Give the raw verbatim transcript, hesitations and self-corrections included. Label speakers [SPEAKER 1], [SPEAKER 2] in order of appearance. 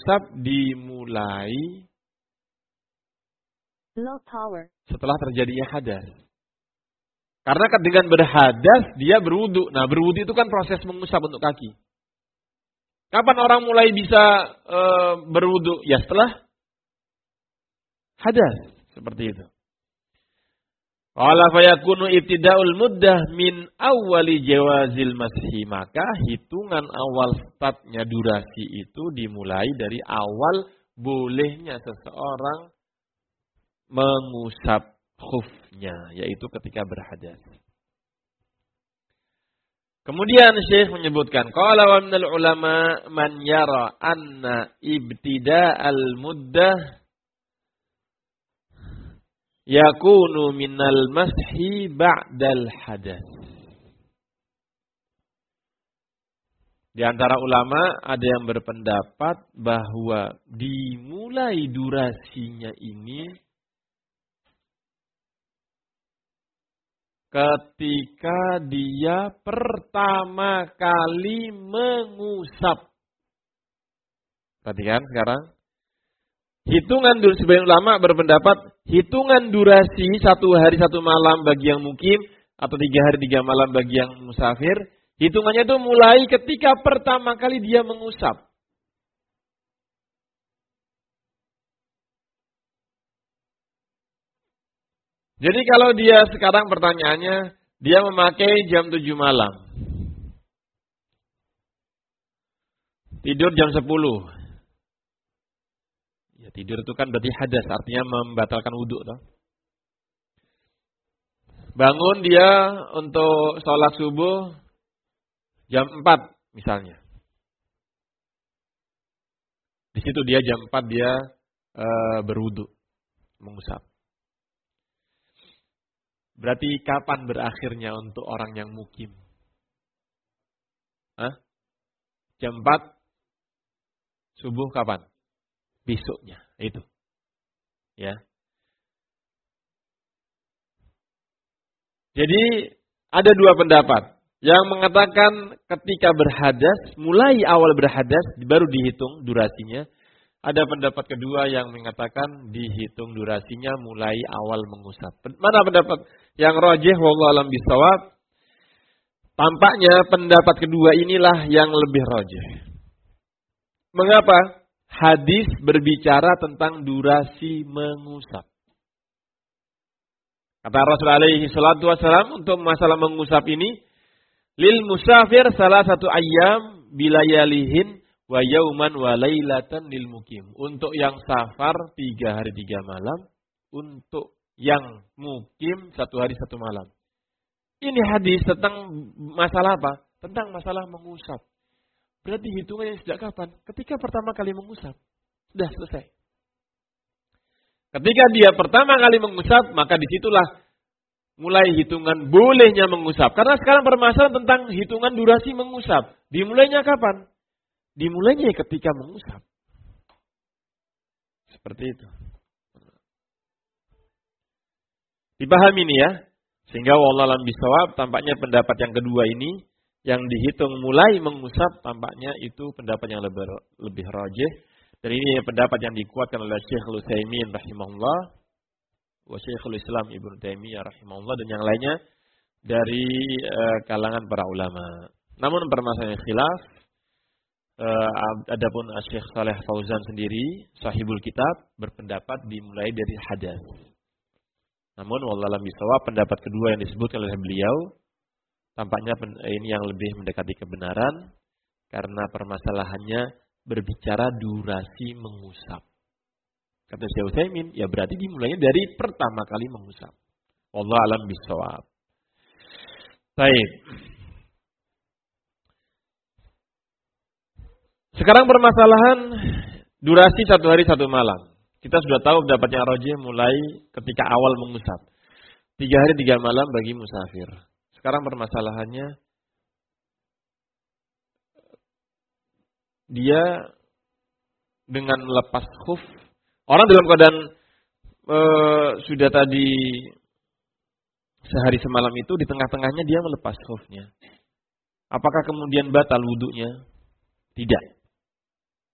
[SPEAKER 1] mengusap dimulai
[SPEAKER 2] low power
[SPEAKER 1] setelah terjadinya hadas. Karena dengan berhadas dia berwudu. Nah, berwudu itu kan proses mengusap untuk kaki. Kapan orang mulai bisa e, berwudu? Ya setelah hadas, seperti itu. Qala fayakunu ibtida'ul muddah min awwali jawazil mashi, maka hitungan awal startnya durasi itu dimulai dari awal bolehnya seseorang mengusap khufnya, yaitu ketika berhadas. Kemudian Syekh menyebutkan qala wa minal ulama man yara anna ibtida'al muddah yakunu minal mashi ba'dal hadas. Di antara ulama ada yang berpendapat bahwa dimulai durasinya ini ketika dia pertama kali mengusap. Perhatikan sekarang. Hitungan durasi, sebagian ulama berpendapat hitungan durasi satu hari satu malam bagi yang mukim atau tiga hari tiga malam bagi yang musafir, hitungannya itu mulai ketika pertama kali dia mengusap. Jadi kalau dia sekarang pertanyaannya, dia memakai jam tujuh malam, tidur jam sepuluh. Ya, tidur itu kan berarti hadas, artinya membatalkan wudhu. Toh. Bangun dia untuk sholat subuh jam empat misalnya. Di situ dia jam empat dia e, berwudhu, mengusap. Berarti kapan berakhirnya untuk orang yang mukim? Hah? Jam empat subuh kapan? Besoknya, itu. Ya. Jadi ada dua pendapat. Yang mengatakan ketika berhadas, mulai awal berhadas baru dihitung durasinya. Ada pendapat kedua yang mengatakan dihitung durasinya mulai awal mengusap. Mana pendapat yang rajih wallahu alam bisawab? Tampaknya pendapat kedua inilah yang lebih rajih. Mengapa? Hadis berbicara tentang durasi mengusap. Kata Rasulullah alaihi salatu wassalam untuk masalah mengusap ini, lil musafir salah satu ayyam bilayalihin wa yauman wa lailatan lil mukim. Untuk yang safar tiga hari tiga malam, untuk yang mukim satu hari satu malam. Ini hadis tentang masalah apa? Tentang masalah mengusap. Berarti hitungannya sejak kapan? Ketika pertama kali mengusap. Sudah selesai. Ketika dia pertama kali mengusap, maka disitulah mulai hitungan bolehnya mengusap. Karena sekarang permasalahan tentang hitungan durasi mengusap. Dimulainya kapan? Dimulainya ketika mengusap. Seperti itu. Dipahami ini ya. Sehingga wallahu a'lam bishawab, tampaknya pendapat yang kedua ini yang dihitung mulai mengusap, tampaknya itu pendapat yang lebih, lebih rajih. Dan ini pendapat yang dikuatkan oleh Syekhul Utsaimin rahimahullah, wa Syekhul Islam Ibnu Taimiyah rahimahullah, dan yang lainnya dari uh, kalangan para ulama. Namun permasalahan khilaf, uh, adapun Syekh Saleh Fauzan sendiri, sahibul kitab, berpendapat dimulai dari hadas. Namun wallahu a'lam bishawab, pendapat kedua yang disebutkan oleh beliau, tampaknya ini yang lebih mendekati kebenaran karena permasalahannya berbicara durasi mengusap. Kata Syekh Utsaimin, ya berarti dimulainya dari pertama kali mengusap. Wallahu a'lam bishawab. Baik. Sekarang permasalahan durasi satu hari satu malam. Kita sudah tahu pendapatnya rajih mulai ketika awal mengusap. Tiga hari tiga malam bagi musafir. Sekarang permasalahannya, dia dengan melepas khuf, orang dalam keadaan e, sudah tadi sehari semalam itu, di tengah-tengahnya dia melepas khufnya. Apakah kemudian batal wudunya? Tidak.